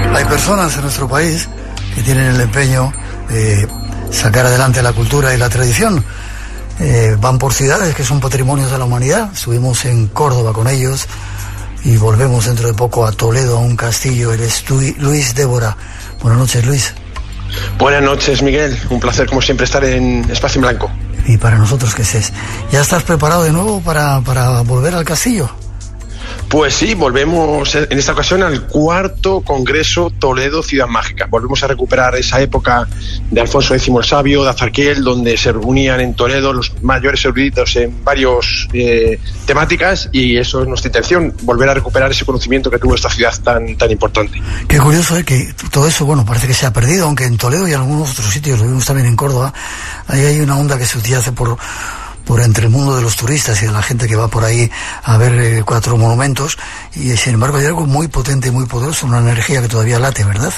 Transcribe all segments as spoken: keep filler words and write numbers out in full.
Hay personas en nuestro país que tienen el empeño de sacar adelante la cultura y la tradición. Eh, van por ciudades que son patrimonios de la humanidad. Estuvimos en Córdoba con ellos y volvemos dentro de poco a Toledo, a un castillo. Eres tú, Luis Débora. Buenas noches, Luis. Buenas noches, Miguel. Un placer, como siempre, estar en Espacio en Blanco. Y para nosotros, ¿qué es? ¿Ya estás preparado de nuevo para, para volver al castillo? Pues sí, volvemos en esta ocasión al cuarto Congreso Toledo Ciudad Mágica. Volvemos a recuperar esa época de Alfonso X el Sabio, de Azarquiel, donde se reunían en Toledo los mayores eruditos en varias eh, temáticas, y eso es nuestra intención, volver a recuperar ese conocimiento que tuvo esta ciudad tan, tan importante. Qué curioso es que todo eso, bueno, parece que se ha perdido, aunque en Toledo y en algunos otros sitios, lo vimos también en Córdoba, ahí hay una onda que se utiliza por... por entre el mundo de los turistas y de la gente que va por ahí a ver eh, cuatro monumentos, y sin embargo hay algo muy potente y muy poderoso, una energía que todavía late, ¿verdad?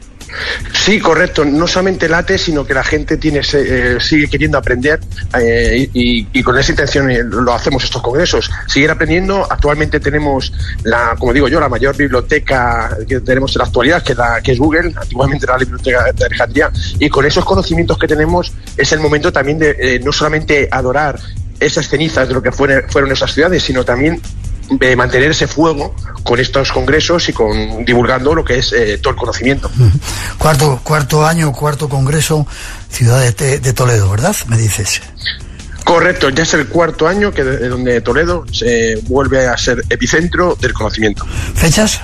Sí, correcto. No solamente late, sino que la gente tiene eh, sigue queriendo aprender eh, y, y con esa intención eh, lo hacemos estos congresos. Seguir aprendiendo. Actualmente tenemos, la, como digo yo, la mayor biblioteca que tenemos en la actualidad, que, la, que es Google. Antiguamente era la biblioteca de Alejandría. Y con esos conocimientos que tenemos es el momento también de eh, no solamente adorar esas cenizas de lo que fueron, fueron esas ciudades, sino también de mantener ese fuego con estos congresos y con divulgando lo que es eh, todo el conocimiento. Cuarto, cuarto año, cuarto congreso, ciudad de, de Toledo, ¿verdad? Me dices. Correcto, ya es el cuarto año que de, donde Toledo se vuelve a ser epicentro del conocimiento. ¿Fechas?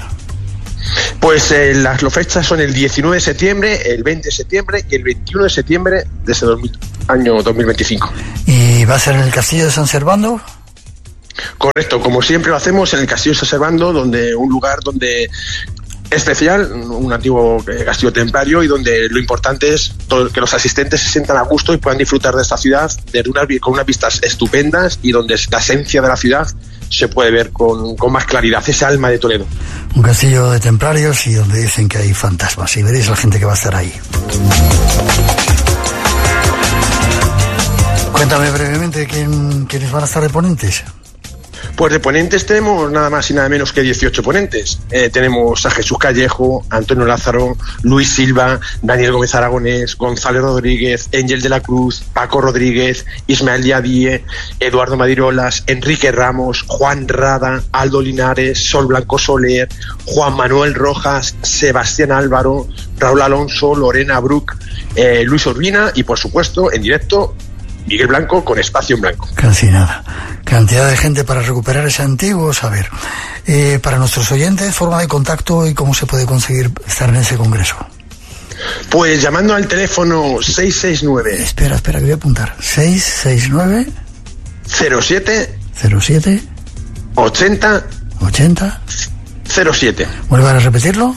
Pues eh, las, las fechas son el diecinueve de septiembre, el veinte de septiembre y el veintiuno de septiembre de ese dos mil, año dos mil veinticinco. ¿Y va a ser en el Castillo de San Servando? Correcto, como siempre lo hacemos en el Castillo de San Servando, donde un lugar donde especial, un antiguo castillo templario, y donde lo importante es todo, que los asistentes se sientan a gusto y puedan disfrutar de esta ciudad de una, con unas vistas estupendas, y donde la esencia de la ciudad se puede ver con, con más claridad, ese alma de Toledo. Un castillo de templarios y donde dicen que hay fantasmas, y veréis la gente que va a estar ahí. Cuéntame brevemente quién, quiénes van a estar de ponentes. Pues de ponentes tenemos nada más y nada menos que dieciocho ponentes. Eh, tenemos a Jesús Callejo, Antonio Lázaro, Luis Silva, Daniel Gómez Aragonés, Gonzalo Rodríguez, Ángel de la Cruz, Paco Rodríguez, Ismael Diadie, Eduardo Madirolas, Enrique Ramos, Juan Rada, Aldo Linares, Sol Blanco Soler, Juan Manuel Rojas, Sebastián Álvaro, Raúl Alonso, Lorena Bruc, eh, Luis Urbina y, por supuesto, en directo, Miguel Blanco con Espacio en Blanco. Casi nada. Cantidad de gente para recuperar ese antiguo saber. Eh, para nuestros oyentes, forma de contacto y cómo se puede conseguir estar en ese congreso. Pues llamando al teléfono seis seis nueve... Espera, espera, que voy a apuntar. seis seis nueve... cero siete... cero siete... ochenta... ochenta... cero siete. ¿Vuelvan a repetirlo?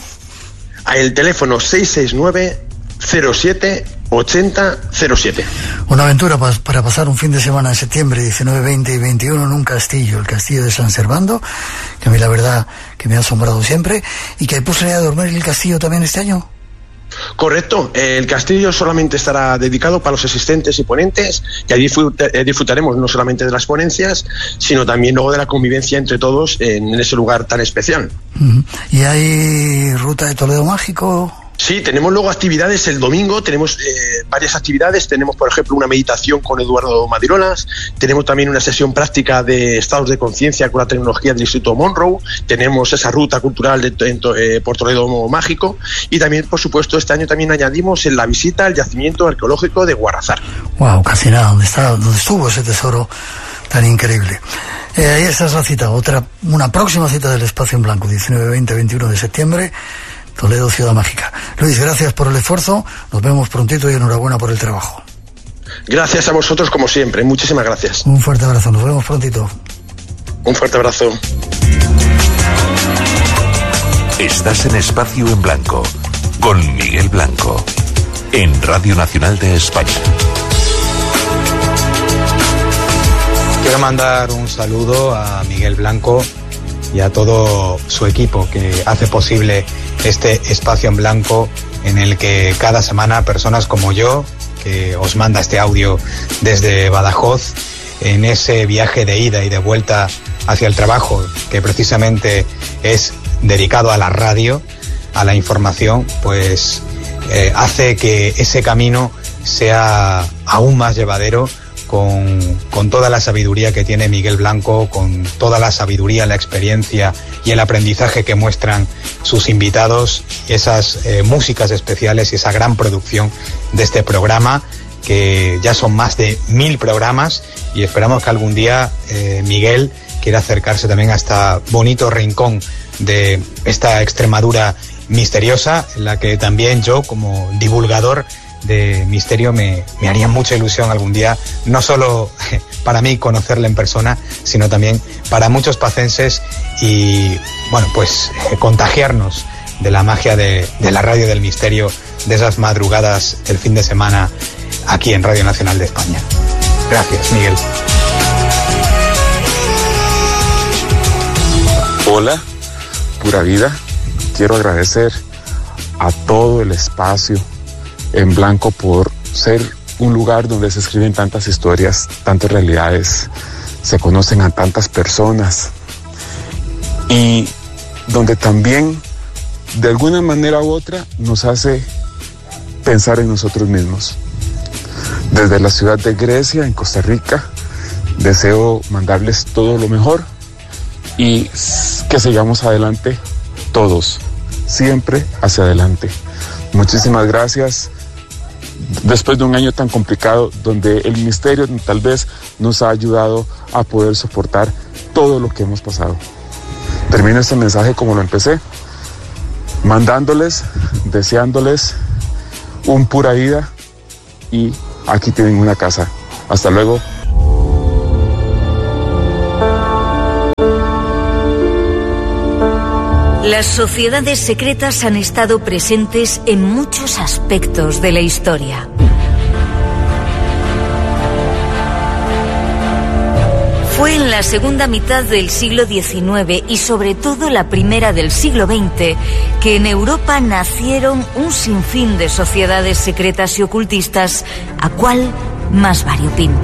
El teléfono seis seis nueve... cero siete... ochenta cero siete. Una aventura pa- para pasar un fin de semana en septiembre diecinueve, veinte y veintiuno en un castillo, el castillo de San Servando, que a mí la verdad que me ha asombrado siempre. ¿Y que hay posibilidad de dormir en el castillo también este año? Correcto, el castillo solamente estará dedicado para los asistentes y ponentes, y allí disfrutaremos no solamente de las ponencias, sino también luego de la convivencia entre todos en ese lugar tan especial. Uh-huh. ¿Y hay ruta de Toledo Mágico? Sí, tenemos luego actividades el domingo, tenemos eh, varias actividades, tenemos por ejemplo una meditación con Eduardo Madirolas, tenemos también una sesión práctica de estados de conciencia con la tecnología del Instituto Monroe, tenemos esa ruta cultural de, de, eh, por Toledo Mágico, y también por supuesto este año también añadimos en la visita al yacimiento arqueológico de Guarrazar. Wow, casi nada, ¿dónde está, dónde estuvo ese tesoro tan increíble? Eh, ahí está la cita, otra, una próxima cita del Espacio en Blanco, diecinueve, veinte, veintiuno de septiembre. Toledo, Ciudad Mágica. Luis, gracias por el esfuerzo, nos vemos prontito y enhorabuena por el trabajo. Gracias a vosotros como siempre, muchísimas gracias. Un fuerte abrazo, nos vemos prontito. Un fuerte abrazo. Estás en Espacio en Blanco, con Miguel Blanco, en Radio Nacional de España. Quiero mandar un saludo a Miguel Blanco y a todo su equipo que hace posible este Espacio en Blanco, en el que cada semana personas como yo, que os manda este audio desde Badajoz, en ese viaje de ida y de vuelta hacia el trabajo, que precisamente es dedicado a la radio, a la información, pues eh, hace que ese camino sea aún más llevadero, con, con toda la sabiduría que tiene Miguel Blanco, con toda la sabiduría, la experiencia y el aprendizaje que muestran sus invitados, esas eh, músicas especiales y esa gran producción de este programa, que ya son más de mil programas, y esperamos que algún día eh, Miguel quiera acercarse también a este bonito rincón de esta Extremadura misteriosa, en la que también yo, como divulgador de misterio, me, me haría mucha ilusión algún día, no solo para mí conocerle en persona, sino también para muchos pacenses, y bueno, pues eh, contagiarnos de la magia de, de la radio del misterio, de esas madrugadas del fin de semana aquí en Radio Nacional de España. Gracias, Miguel. Hola, Pura Vida. Quiero agradecer a todo el espacio en blanco por ser un lugar donde se escriben tantas historias, tantas realidades, se conocen a tantas personas, y donde también de alguna manera u otra nos hace pensar en nosotros mismos. Desde la ciudad de Grecia, en Costa Rica, deseo mandarles todo lo mejor y que sigamos adelante todos, siempre hacia adelante. Muchísimas gracias. Después de un año tan complicado, donde el misterio tal vez nos ha ayudado a poder soportar todo lo que hemos pasado. Termino este mensaje como lo empecé, mandándoles, deseándoles un pura vida, y aquí tienen una casa. Hasta luego. Las sociedades secretas han estado presentes en muchos aspectos de la historia. Fue en la segunda mitad del siglo diecinueve y sobre todo la primera del siglo veinte que en Europa nacieron un sinfín de sociedades secretas y ocultistas, a cual más variopinta.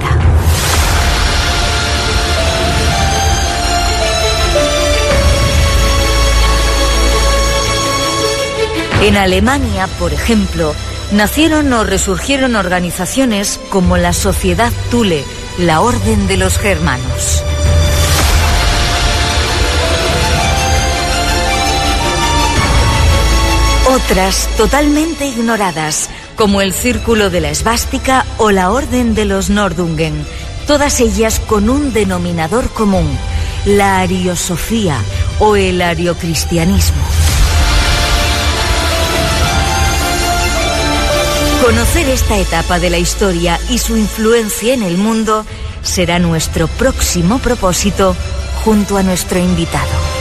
En Alemania, por ejemplo, nacieron o resurgieron organizaciones como la Sociedad Thule, la Orden de los Germanos. Otras totalmente ignoradas, como el Círculo de la Esvástica o la Orden de los Nordungen, todas ellas con un denominador común, la ariosofía o el ariocristianismo. Conocer esta etapa de la historia y su influencia en el mundo será nuestro próximo propósito junto a nuestro invitado.